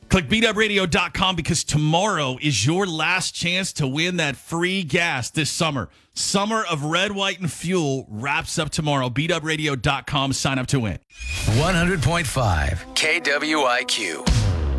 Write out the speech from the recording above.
Click beatupradio.com because tomorrow is your last chance to win that free gas this summer. Summer of Red, White, and Fuel wraps up tomorrow. beatupradio.com. Sign up to win. 100.5 KWIQ.